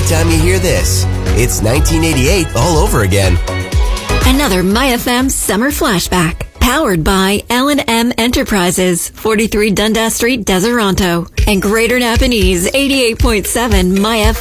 time you hear this. It's 1988 all over again. Another MyFM summer flashback. Powered by L&M Enterprises, 43 Dundas Street, Deseronto. And Greater Napanese, 88.7 MyFM.